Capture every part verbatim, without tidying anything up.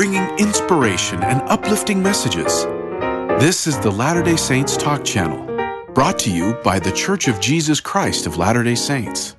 bringing inspiration and uplifting messages. This is the Latter-day Saints Talk Channel, brought to you by The Church of Jesus Christ of Latter-day Saints.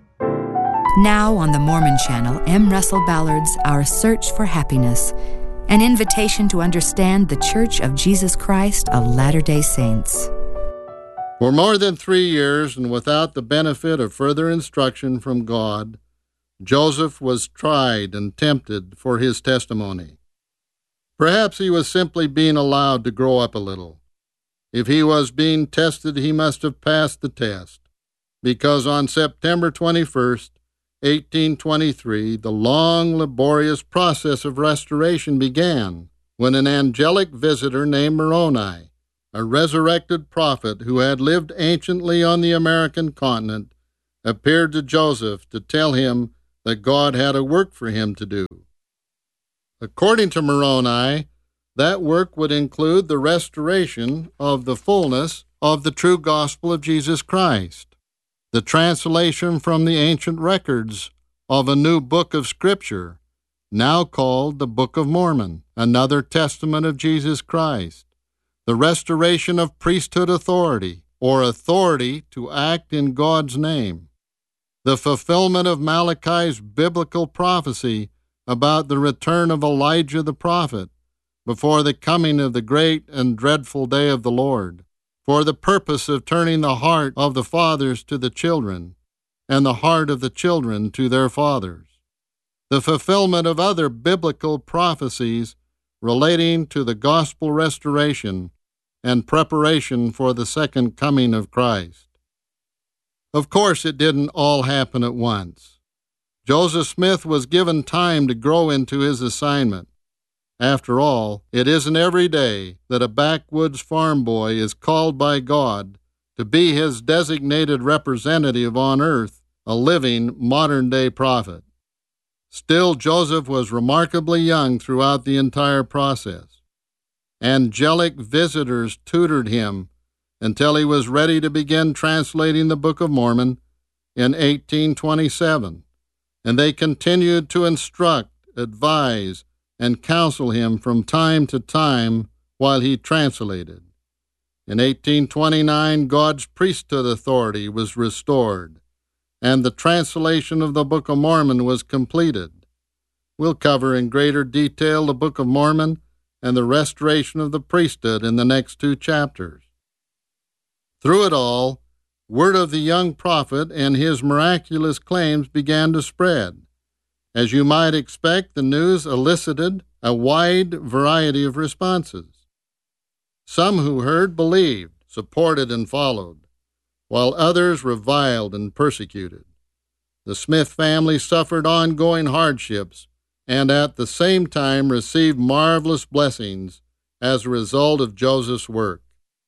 Now on the Mormon Channel, M. Russell Ballard's Our Search for Happiness, an invitation to understand the Church of Jesus Christ of Latter-day Saints. For more than three years, and without the benefit of further instruction from God, Joseph was tried and tempted for his testimony. Perhaps he was simply being allowed to grow up a little. If he was being tested, he must have passed the test, because on September twenty-first, eighteen twenty-three, the long, laborious process of restoration began when an angelic visitor named Moroni, a resurrected prophet who had lived anciently on the American continent, appeared to Joseph to tell him that God had a work for him to do. According to Moroni, that work would include the restoration of the fullness of the true gospel of Jesus Christ, the translation from the ancient records of a new book of Scripture, now called the Book of Mormon, another testament of Jesus Christ, the restoration of priesthood authority, or authority to act in God's name, the fulfillment of Malachi's biblical prophecy about the return of Elijah the prophet before the coming of the great and dreadful day of the Lord, for the purpose of turning the heart of the fathers to the children, and the heart of the children to their fathers, the fulfillment of other biblical prophecies relating to the gospel restoration and preparation for the second coming of Christ. Of course, it didn't all happen at once. Joseph Smith was given time to grow into his assignment. After all, it isn't every day that a backwoods farm boy is called by God to be his designated representative on earth, a living modern-day prophet. Still, Joseph was remarkably young throughout the entire process. Angelic visitors tutored him until he was ready to begin translating the Book of Mormon in eighteen twenty-seven, and they continued to instruct, advise, and counsel him from time to time while he translated. In eighteen twenty-nine, God's priesthood authority was restored, and the translation of the Book of Mormon was completed. We'll cover in greater detail the Book of Mormon and the restoration of the priesthood in the next two chapters. Through it all, word of the young prophet and his miraculous claims began to spread. As you might expect, the news elicited a wide variety of responses. Some who heard believed, supported, and followed, while others reviled and persecuted. The Smith family suffered ongoing hardships and at the same time received marvelous blessings as a result of Joseph's work.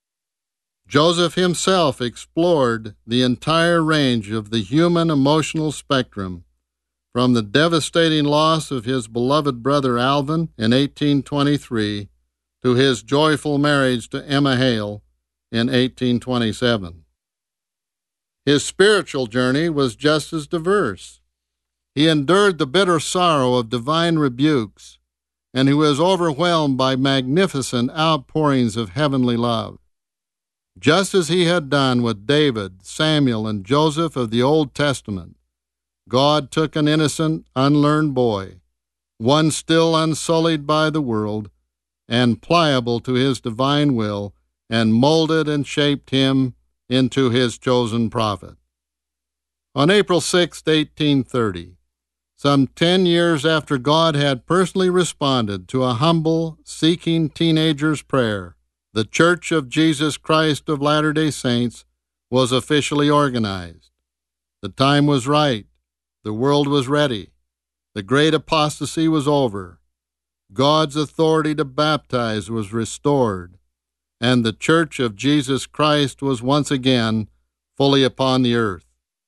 Joseph himself explored the entire range of the human emotional spectrum, from the devastating loss of his beloved brother Alvin in eighteen twenty-three to his joyful marriage to Emma Hale in eighteen twenty-seven. His spiritual journey was just as diverse. He endured the bitter sorrow of divine rebukes, and he was overwhelmed by magnificent outpourings of heavenly love. Just as he had done with David, Samuel, and Joseph of the Old Testament, God took an innocent, unlearned boy, one still unsullied by the world, and pliable to his divine will, and molded and shaped him into his chosen prophet. On April sixth, eighteen thirty, some ten years after God had personally responded to a humble, seeking teenager's prayer, the Church of Jesus Christ of Latter-day Saints was officially organized. The time was right. The world was ready. The great apostasy was over. God's authority to baptize was restored, and the Church of Jesus Christ was once again fully upon the earth.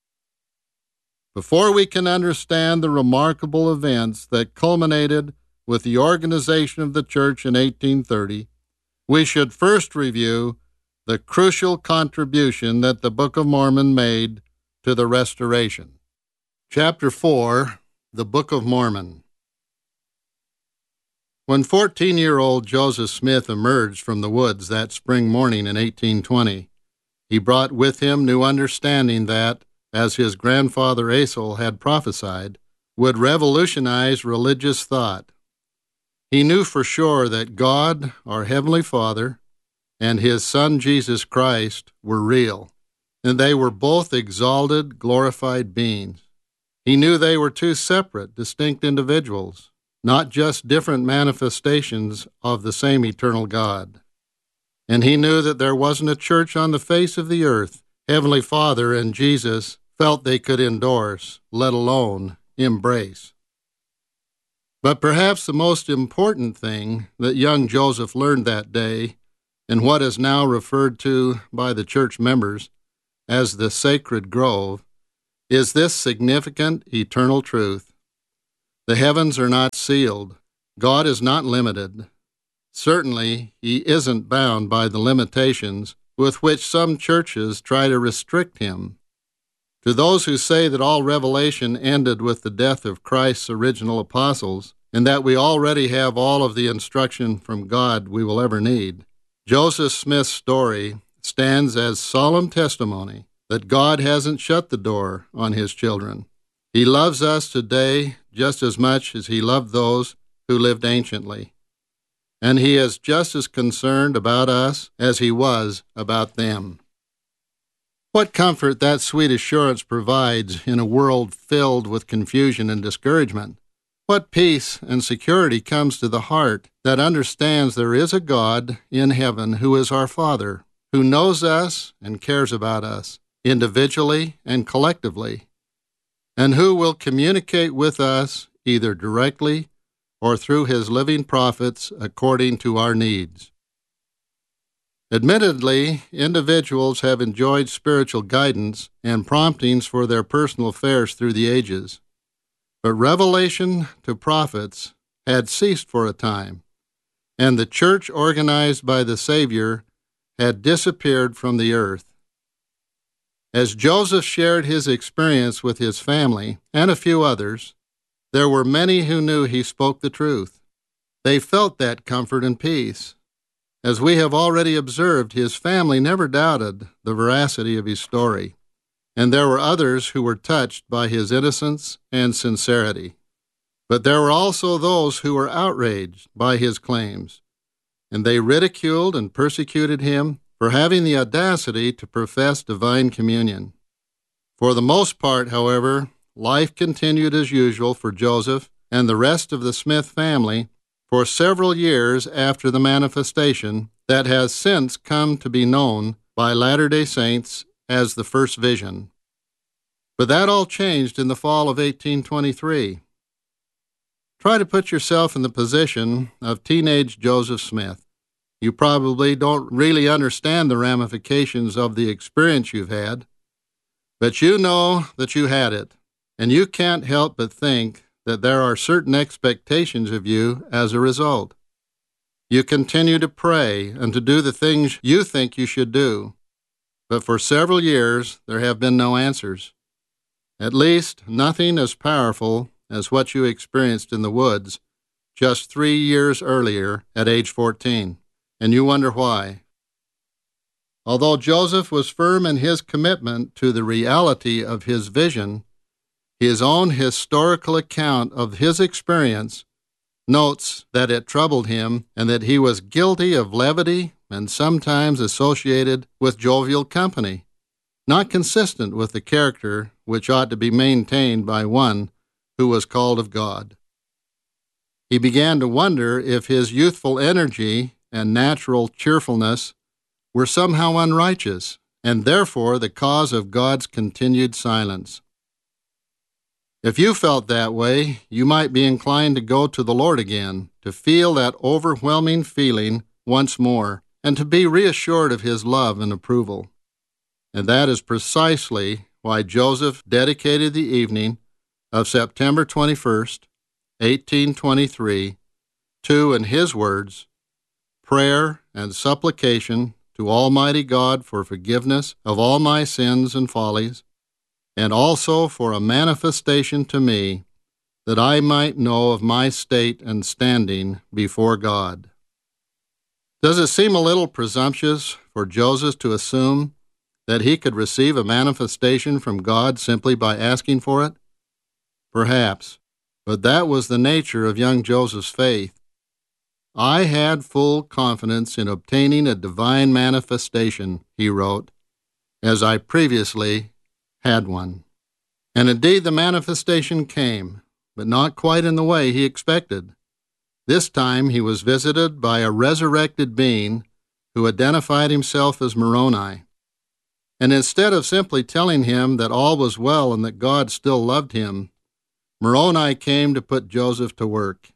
Before we can understand the remarkable events that culminated with the organization of the church in eighteen thirty, we should first review the crucial contribution that the Book of Mormon made to the restoration. Chapter four, the Book of Mormon. When fourteen-year-old Joseph Smith emerged from the woods that spring morning in eighteen twenty, he brought with him new understanding that, as his grandfather Asaph had prophesied, would revolutionize religious thought. He knew for sure that God, our Heavenly Father, and His Son Jesus Christ were real, and they were both exalted, glorified beings. He knew they were two separate, distinct individuals, not just different manifestations of the same eternal God. And he knew that there wasn't a church on the face of the earth Heavenly Father and Jesus felt they could endorse, let alone embrace. But perhaps the most important thing that young Joseph learned that day, in what is now referred to by the church members as the Sacred Grove, is this significant eternal truth. The heavens are not sealed. God is not limited. Certainly, He isn't bound by the limitations with which some churches try to restrict Him. To those who say that all revelation ended with the death of Christ's original apostles, and that we already have all of the instruction from God we will ever need, Joseph Smith's story stands as solemn testimony that God hasn't shut the door on His children. He loves us today just as much as He loved those who lived anciently. And He is just as concerned about us as He was about them. What comfort that sweet assurance provides in a world filled with confusion and discouragement. What peace and security comes to the heart that understands there is a God in heaven who is our Father, who knows us and cares about us, individually and collectively, and who will communicate with us either directly or through His living prophets according to our needs. Admittedly, individuals have enjoyed spiritual guidance and promptings for their personal affairs through the ages, but revelation to prophets had ceased for a time, and the church organized by the Savior had disappeared from the earth. As Joseph shared his experience with his family and a few others, there were many who knew he spoke the truth. They felt that comfort and peace. As we have already observed, his family never doubted the veracity of his story, and there were others who were touched by his innocence and sincerity. But there were also those who were outraged by his claims, and they ridiculed and persecuted him for having the audacity to profess divine communion. For the most part, however, life continued as usual for Joseph and the rest of the Smith family for several years after the manifestation that has since come to be known by Latter-day Saints as the first vision. But that all changed in the fall of eighteen twenty-three. Try to put yourself in the position of teenage Joseph Smith. You probably don't really understand the ramifications of the experience you've had, but you know that you had it, and you can't help but think that there are certain expectations of you as a result. You continue to pray and to do the things you think you should do, but for several years there have been no answers. At least nothing as powerful as what you experienced in the woods just three years earlier at age fourteen, and you wonder why. Although Joseph was firm in his commitment to the reality of his vision, his own historical account of his experience notes that it troubled him and that he was guilty of levity and sometimes associated with jovial company, not consistent with the character which ought to be maintained by one who was called of God. He began to wonder if his youthful energy and natural cheerfulness were somehow unrighteous, and therefore the cause of God's continued silence. If you felt that way, you might be inclined to go to the Lord again, to feel that overwhelming feeling once more, and to be reassured of His love and approval. And that is precisely why Joseph dedicated the evening of September twenty-first, eighteen twenty-three, to, in his words, prayer and supplication to Almighty God for forgiveness of all my sins and follies, and also for a manifestation to me that I might know of my state and standing before God." Does it seem a little presumptuous for Joseph to assume that he could receive a manifestation from God simply by asking for it? Perhaps, but that was the nature of young Joseph's faith. "I had full confidence in obtaining a divine manifestation," he wrote, "as I previously had one." And indeed the manifestation came, but not quite in the way he expected. This time he was visited by a resurrected being who identified himself as Moroni. And instead of simply telling him that all was well and that God still loved him, Moroni came to put Joseph to work.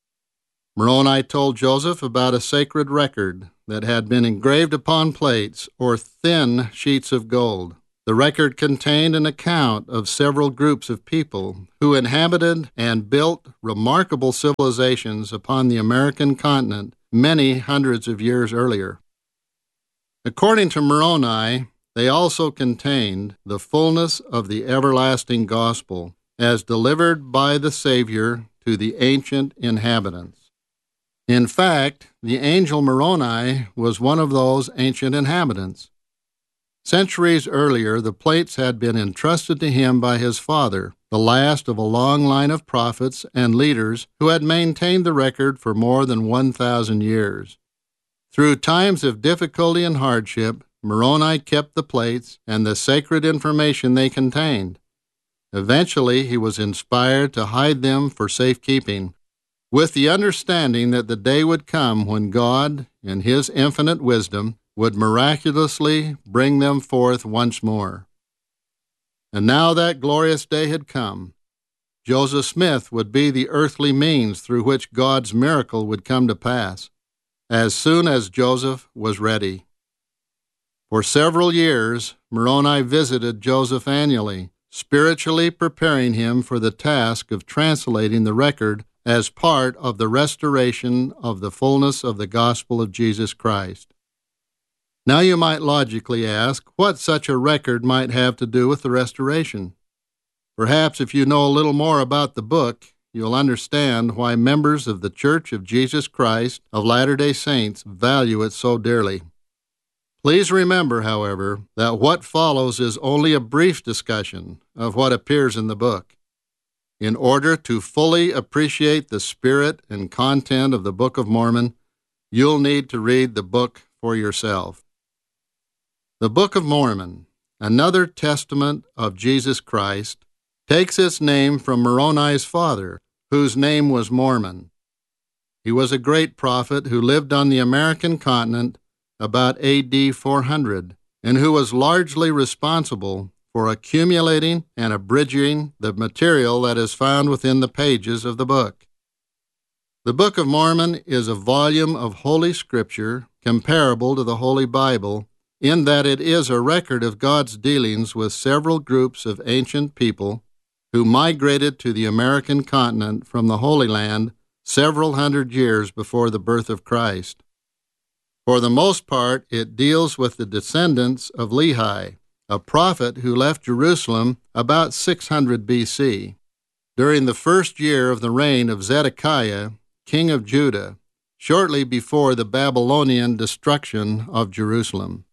Moroni told Joseph about a sacred record that had been engraved upon plates or thin sheets of gold. The record contained an account of several groups of people who inhabited and built remarkable civilizations upon the American continent many hundreds of years earlier. According to Moroni, they also contained the fullness of the everlasting gospel as delivered by the Savior to the ancient inhabitants. In fact, the angel Moroni was one of those ancient inhabitants. Centuries earlier, the plates had been entrusted to him by his father, the last of a long line of prophets and leaders who had maintained the record for more than one thousand years. Through times of difficulty and hardship, Moroni kept the plates and the sacred information they contained. Eventually, he was inspired to hide them for safekeeping, with the understanding that the day would come when God, in His infinite wisdom, would miraculously bring them forth once more. And now that glorious day had come. Joseph Smith would be the earthly means through which God's miracle would come to pass, as soon as Joseph was ready. For several years, Moroni visited Joseph annually, spiritually preparing him for the task of translating the record as part of the restoration of the fullness of the gospel of Jesus Christ. Now you might logically ask what such a record might have to do with the restoration. Perhaps if you know a little more about the book, you'll understand why members of the Church of Jesus Christ of Latter-day Saints value it so dearly. Please remember, however, that what follows is only a brief discussion of what appears in the book. In order to fully appreciate the spirit and content of the Book of Mormon, you'll need to read the book for yourself. The Book of Mormon, another testament of Jesus Christ, takes its name from Moroni's father, whose name was Mormon. He was a great prophet who lived on the American continent about A D four hundred, and who was largely responsible for accumulating and abridging the material that is found within the pages of the book. The Book of Mormon is a volume of Holy Scripture comparable to the Holy Bible in that it is a record of God's dealings with several groups of ancient people who migrated to the American continent from the Holy Land several hundred years before the birth of Christ. For the most part, it deals with the descendants of Lehi, a prophet who left Jerusalem about six hundred B C, during the first year of the reign of Zedekiah, king of Judah, shortly before the Babylonian destruction of Jerusalem.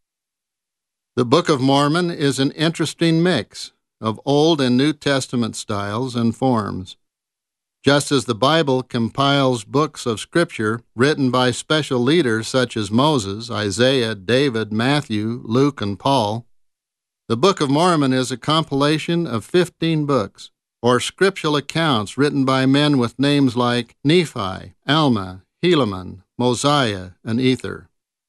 The Book of Mormon is an interesting mix of Old and New Testament styles and forms. Just as the Bible compiles books of Scripture written by special leaders such as Moses, Isaiah, David, Matthew, Luke, and Paul, the Book of Mormon is a compilation of fifteen books, or scriptural accounts written by men with names like Nephi, Alma, Helaman, Mosiah, and Ether.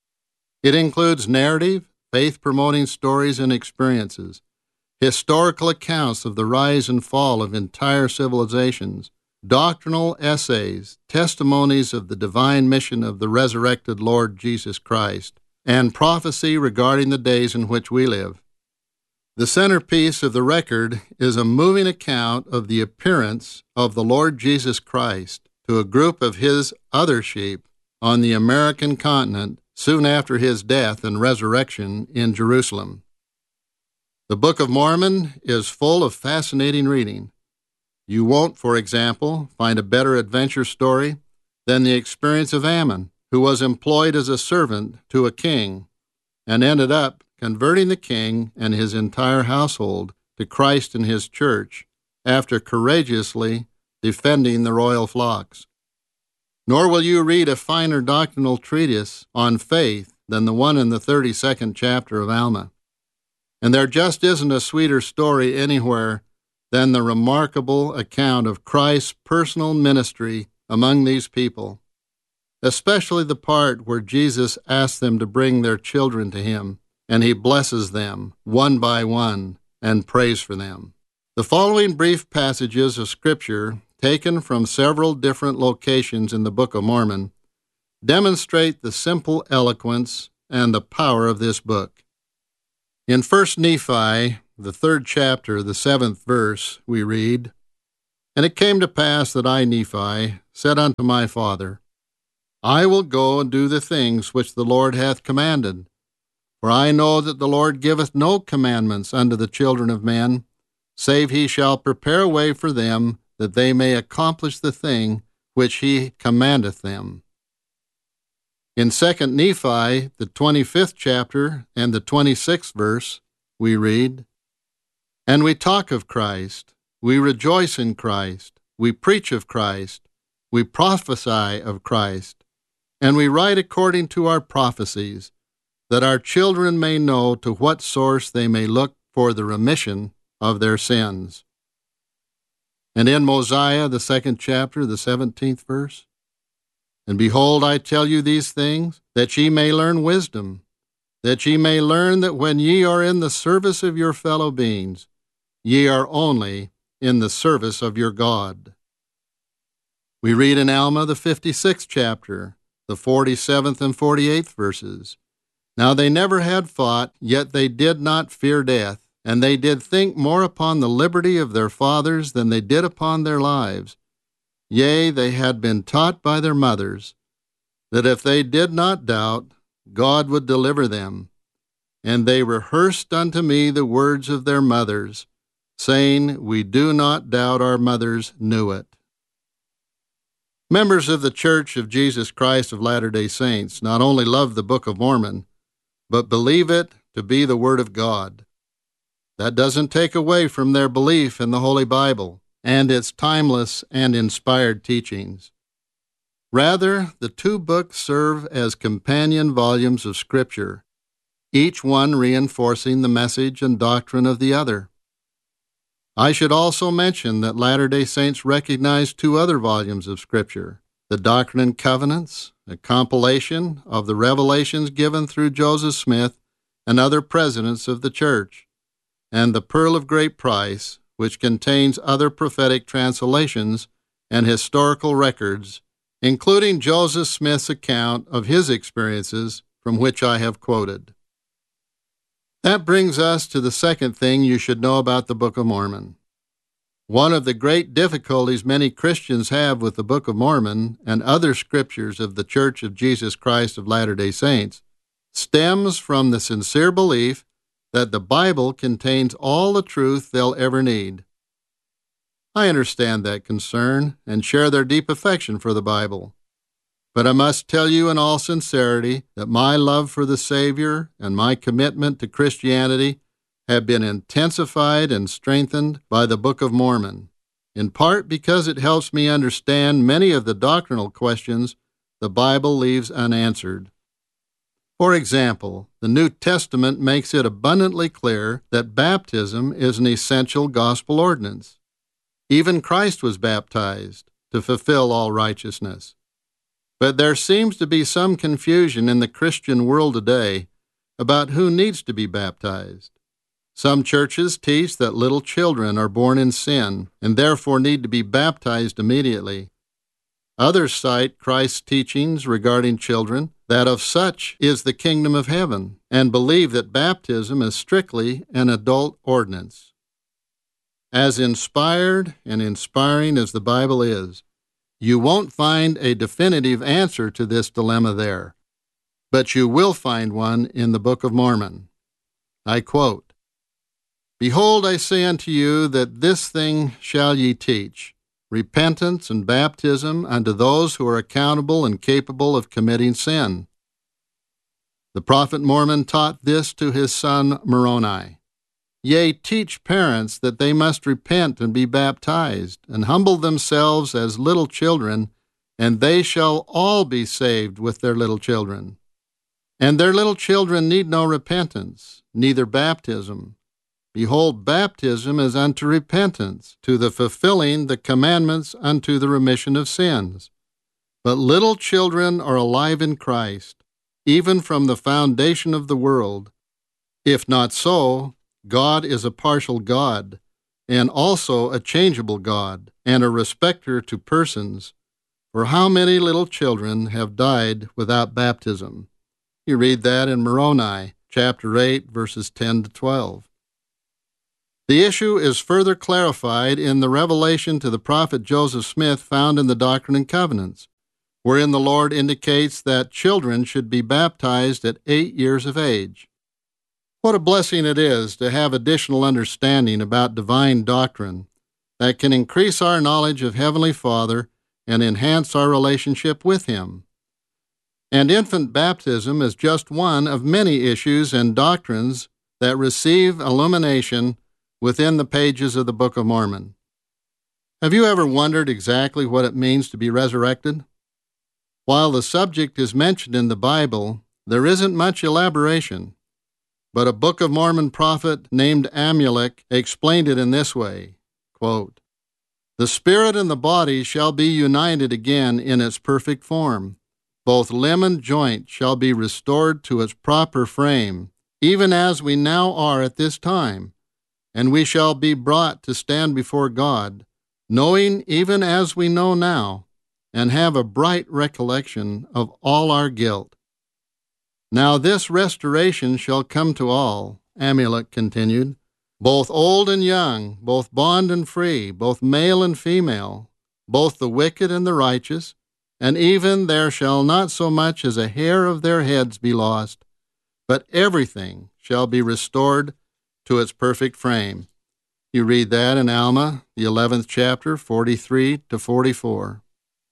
It includes narrative, faith-promoting stories and experiences, historical accounts of the rise and fall of entire civilizations, doctrinal essays, testimonies of the divine mission of the resurrected Lord Jesus Christ, and prophecy regarding the days in which we live. The centerpiece of the record is a moving account of the appearance of the Lord Jesus Christ to a group of his other sheep on the American continent soon after his death and resurrection in Jerusalem. The Book of Mormon is full of fascinating reading. You won't, for example, find a better adventure story than the experience of Ammon, who was employed as a servant to a king and ended up converting the king and his entire household to Christ and his church after courageously defending the royal flocks. Nor will you read a finer doctrinal treatise on faith than the one in the thirty-second chapter of Alma. And there just isn't a sweeter story anywhere than the remarkable account of Christ's personal ministry among these people, especially the part where Jesus asks them to bring their children to him, and he blesses them one by one and prays for them. The following brief passages of Scripture, taken from several different locations in the Book of Mormon, demonstrate the simple eloquence and the power of this book. In First Nephi, the third chapter, the seventh verse, we read, "And it came to pass that I, Nephi, said unto my father, I will go and do the things which the Lord hath commanded. For I know that the Lord giveth no commandments unto the children of men, save he shall prepare a way for them, that they may accomplish the thing which he commandeth them." In Second Nephi, the twenty-fifth chapter and the twenty-sixth verse, we read, "And we talk of Christ, we rejoice in Christ, we preach of Christ, we prophesy of Christ, and we write according to our prophecies, that our children may know to what source they may look for the remission of their sins." And in Mosiah, the second chapter, the seventeenth verse, "And behold, I tell you these things, that ye may learn wisdom, that ye may learn that when ye are in the service of your fellow beings, ye are only in the service of your God." We read in Alma, the fifty-sixth chapter, the forty-seventh and forty-eighth verses, "Now they never had fought, yet they did not fear death, and they did think more upon the liberty of their fathers than they did upon their lives. Yea, they had been taught by their mothers, that if they did not doubt, God would deliver them. And they rehearsed unto me the words of their mothers, saying, We do not doubt our mothers knew it." Members of the Church of Jesus Christ of Latter-day Saints not only love the Book of Mormon, but believe it to be the Word of God. That doesn't take away from their belief in the Holy Bible and its timeless and inspired teachings. Rather, the two books serve as companion volumes of Scripture, each one reinforcing the message and doctrine of the other. I should also mention that Latter-day Saints recognize two other volumes of Scripture, the Doctrine and Covenants, a compilation of the revelations given through Joseph Smith and other presidents of the Church, and the Pearl of Great Price, which contains other prophetic translations and historical records, including Joseph Smith's account of his experiences from which I have quoted. That brings us to the second thing you should know about the Book of Mormon. One of the great difficulties many Christians have with the Book of Mormon and other scriptures of the Church of Jesus Christ of Latter-day Saints stems from the sincere belief that the Bible contains all the truth they'll ever need. I understand that concern and share their deep affection for the Bible. But I must tell you in all sincerity that my love for the Savior and my commitment to Christianity have been intensified and strengthened by the Book of Mormon, in part because it helps me understand many of the doctrinal questions the Bible leaves unanswered. For example, the New Testament makes it abundantly clear that baptism is an essential gospel ordinance. Even Christ was baptized to fulfill all righteousness. But there seems to be some confusion in the Christian world today about who needs to be baptized. Some churches teach that little children are born in sin and therefore need to be baptized immediately. Others cite Christ's teachings regarding children, that of such is the kingdom of heaven, and believe that baptism is strictly an adult ordinance. As inspired and inspiring as the Bible is, you won't find a definitive answer to this dilemma there, but you will find one in the Book of Mormon. I quote, Behold, I say unto you that this thing shall ye teach, repentance and baptism unto those who are accountable and capable of committing sin. The prophet Mormon taught this to his son Moroni. Yea, teach parents that they must repent and be baptized, and humble themselves as little children, and they shall all be saved with their little children. And their little children need no repentance, neither baptism. Behold, baptism is unto repentance, to the fulfilling the commandments unto the remission of sins. But little children are alive in Christ, even from the foundation of the world. If not so, God is a partial God, and also a changeable God, and a respecter to persons. For how many little children have died without baptism? You read that in Moroni, chapter eight, verses ten to twelve. The issue is further clarified in the revelation to the prophet Joseph Smith found in the Doctrine and Covenants, wherein the Lord indicates that children should be baptized at eight years of age. What a blessing it is to have additional understanding about divine doctrine that can increase our knowledge of Heavenly Father and enhance our relationship with Him. And infant baptism is just one of many issues and doctrines that receive illumination within the pages of the Book of Mormon. Have you ever wondered exactly what it means to be resurrected? While the subject is mentioned in the Bible, there isn't much elaboration. But a Book of Mormon prophet named Amulek explained it in this way, quote, "The spirit and the body shall be united again in its perfect form. Both limb and joint shall be restored to its proper frame, even as we now are at this time, and we shall be brought to stand before God, knowing even as we know now, and have a bright recollection of all our guilt. Now this restoration shall come to all," Amulek continued, "both old and young, both bond and free, both male and female, both the wicked and the righteous, and even there shall not so much as a hair of their heads be lost, but everything shall be restored to its perfect frame." You read that in Alma, the eleventh chapter, forty-three to forty-four.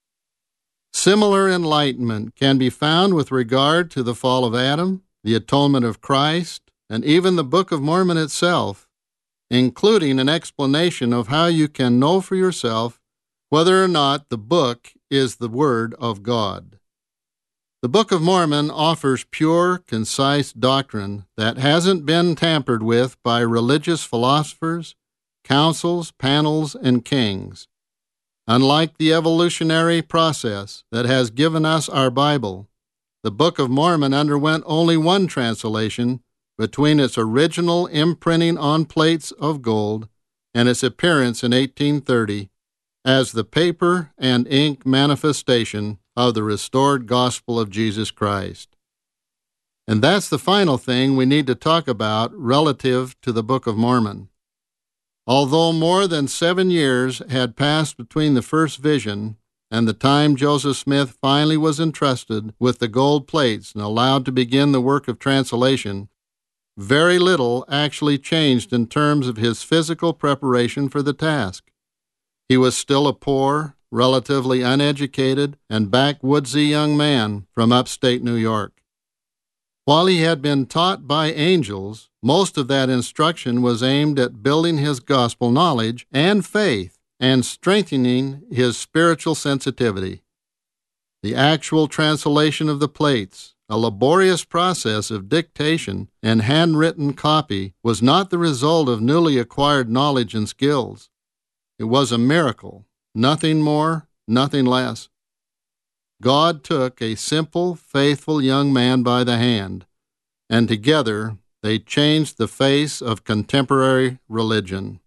Similar enlightenment can be found with regard to the fall of Adam, the atonement of Christ, and even the Book of Mormon itself, including an explanation of how you can know for yourself whether or not the book is the Word of God. The Book of Mormon offers pure, concise doctrine that hasn't been tampered with by religious philosophers, councils, panels, and kings. Unlike the evolutionary process that has given us our Bible, the Book of Mormon underwent only one translation between its original imprinting on plates of gold and its appearance in eighteen thirty as the paper and ink manifestation of the restored gospel of Jesus Christ. And that's the final thing we need to talk about relative to the Book of Mormon. Although more than seven years had passed between the first vision and the time Joseph Smith finally was entrusted with the gold plates and allowed to begin the work of translation, very little actually changed in terms of his physical preparation for the task. He was still a poor, relatively uneducated, and backwoodsy young man from upstate New York. While he had been taught by angels, most of that instruction was aimed at building his gospel knowledge and faith and strengthening his spiritual sensitivity. The actual translation of the plates, a laborious process of dictation and handwritten copy, was not the result of newly acquired knowledge and skills. It was a miracle, nothing more, nothing less. God took a simple, faithful young man by the hand, and together they changed the face of contemporary religion.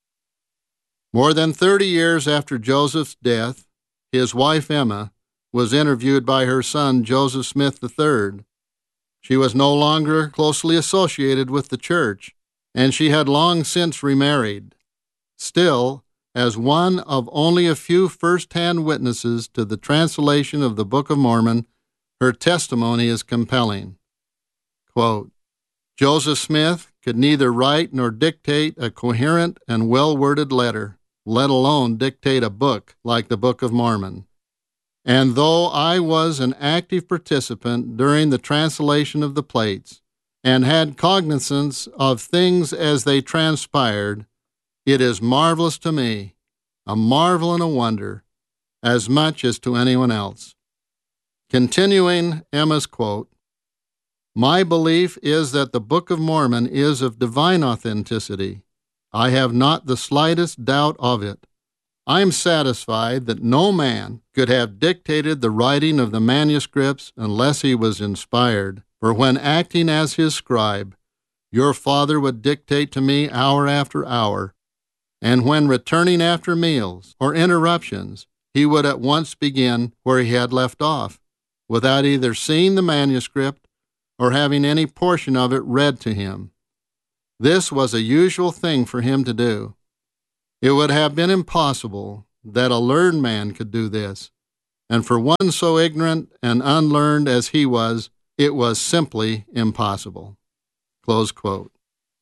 More than thirty years after Joseph's death, his wife Emma was interviewed by her son Joseph Smith the third. She was no longer closely associated with the church, and she had long since remarried. Still, as one of only a few first-hand witnesses to the translation of the Book of Mormon, her testimony is compelling. Quote, "Joseph Smith could neither write nor dictate a coherent and well-worded letter, let alone dictate a book like the Book of Mormon. And though I was an active participant during the translation of the plates and had cognizance of things as they transpired, it is marvelous to me, a marvel and a wonder, as much as to anyone else. Continuing Emma's quote, "My belief is that the Book of Mormon is of divine authenticity. I have not the slightest doubt of it. I am satisfied that no man could have dictated the writing of the manuscripts unless he was inspired, for when acting as his scribe, your father would dictate to me hour after hour, and when returning after meals or interruptions, he would at once begin where he had left off, without either seeing the manuscript or having any portion of it read to him. This was a usual thing for him to do. It would have been impossible that a learned man could do this, and for one so ignorant and unlearned as he was, it was simply impossible." Close quote.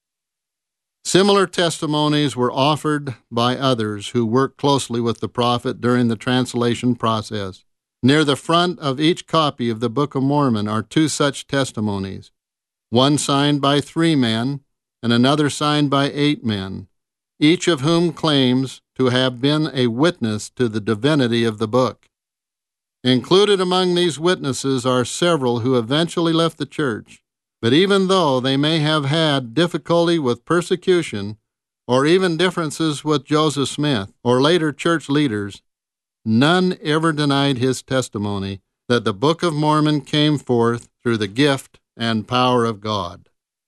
Similar testimonies were offered by others who worked closely with the prophet during the translation process. Near the front of each copy of the Book of Mormon are two such testimonies, one signed by three men and another signed by eight men, each of whom claims to have been a witness to the divinity of the book. Included among these witnesses are several who eventually left the church, but even though they may have had difficulty with persecution or even differences with Joseph Smith or later church leaders, none ever denied his testimony that the Book of Mormon came forth through the gift and power of God.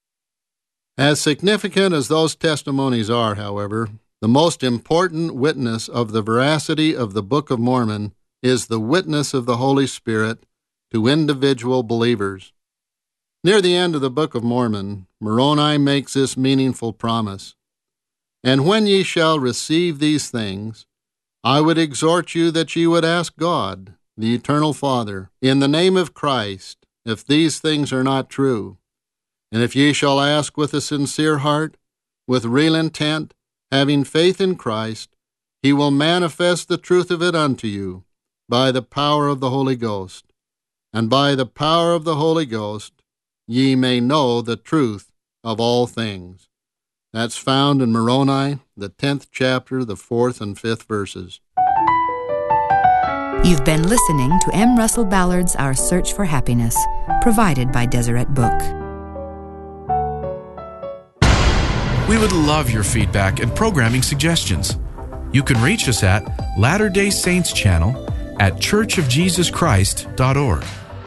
As significant as those testimonies are, however, the most important witness of the veracity of the Book of Mormon is the witness of the Holy Spirit to individual believers. Near the end of the Book of Mormon, Moroni makes this meaningful promise, "And when ye shall receive these things, I would exhort you that ye would ask God, the Eternal Father, in the name of Christ, if these things are not true. And if ye shall ask with a sincere heart, with real intent, having faith in Christ, he will manifest the truth of it unto you by the power of the Holy Ghost. And by the power of the Holy Ghost ye may know the truth of all things." That's found in Moroni, the tenth chapter, the fourth and fifth verses. You've been listening to M. Russell Ballard's Our Search for Happiness, provided by Deseret Book. We would love your feedback and programming suggestions. You can reach us at Latter-day Saints Channel at church of jesus christ dot org.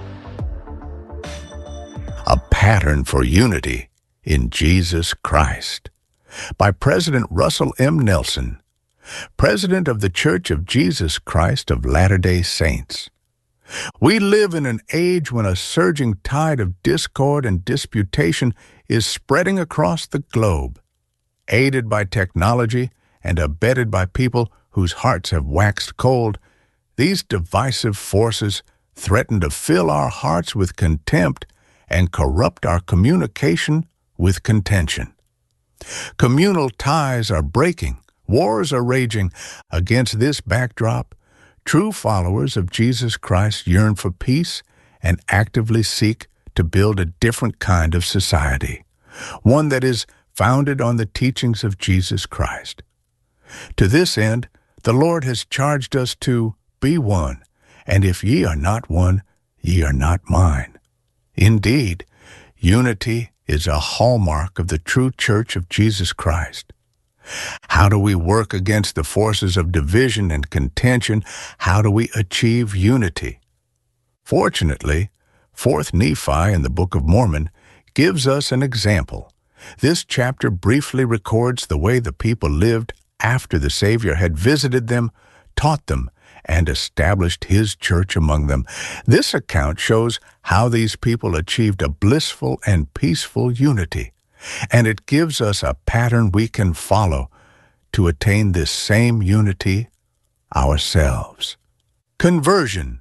A Pattern for Unity in Jesus Christ by President Russell M. Nelson, President of the Church of Jesus Christ of Latter-day Saints. We live in an age when a surging tide of discord and disputation is spreading across the globe. Aided by technology and abetted by people whose hearts have waxed cold, these divisive forces threaten to fill our hearts with contempt and corrupt our communication with contention. Communal ties are breaking, wars are raging. Against this backdrop, true followers of Jesus Christ yearn for peace and actively seek to build a different kind of society, one that is founded on the teachings of Jesus Christ. To this end, the Lord has charged us to be one, and if ye are not one, ye are not mine. Indeed, unity is a hallmark of the true Church of Jesus Christ. How do we work against the forces of division and contention? How do we achieve unity? Fortunately, Fourth Nephi in the Book of Mormon gives us an example. This chapter briefly records the way the people lived after the Savior had visited them, taught them, and established His church among them. This account shows how these people achieved a blissful and peaceful unity, and it gives us a pattern we can follow to attain this same unity ourselves. Conversion.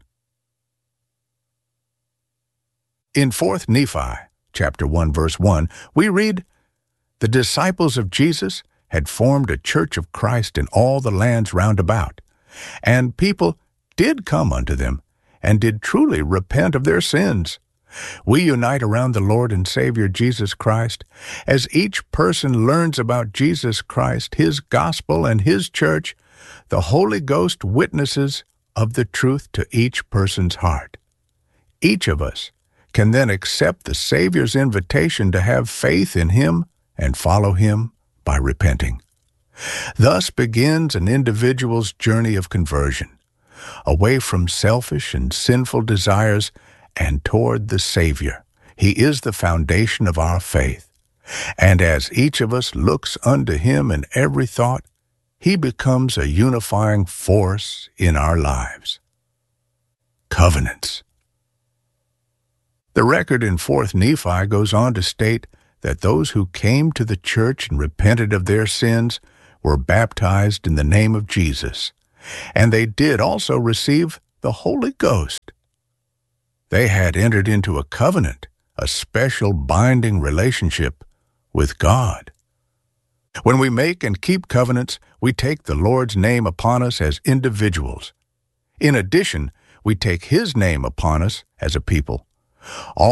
In Fourth Nephi, chapter one, verse one, we read, The disciples of Jesus had formed a church of Christ in all the lands round about, and people did come unto them and did truly repent of their sins. We unite around the Lord and Savior Jesus Christ. As each person learns about Jesus Christ, His gospel, and His church, the Holy Ghost witnesses of the truth to each person's heart. Each of us can then accept the Savior's invitation to have faith in Him and follow Him by repenting. Thus begins an individual's journey of conversion, away from selfish and sinful desires and toward the Savior. He is the foundation of our faith. And as each of us looks unto Him in every thought, He becomes a unifying force in our lives. Covenants. The record in Fourth Nephi goes on to state that those who came to the church and repented of their sins were baptized in the name of Jesus, and they did also receive the Holy Ghost. They had entered into a covenant, a special binding relationship with God. When we make and keep covenants, we take the Lord's name upon us as individuals. In addition, we take His name upon us as a people. All